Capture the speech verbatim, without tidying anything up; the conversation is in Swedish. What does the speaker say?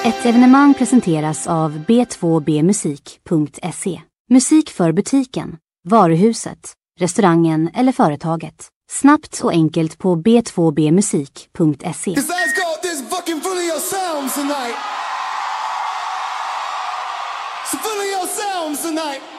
Ett evenemang presenteras av b två b musik punkt se. Musik för butiken, varuhuset, restaurangen eller företaget. Snabbt och enkelt på b två b musik punkt se. So full of yourselves tonight.